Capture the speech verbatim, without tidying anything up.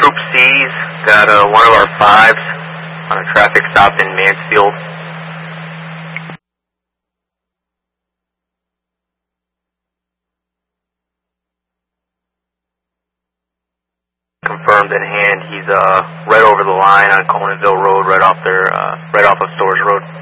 Troop C's got uh, one of our fives on a traffic stop in Mansfield. Confirmed in hand. He's uh, right over the line on Conanville Road, right off there, uh, right off of Stores Road.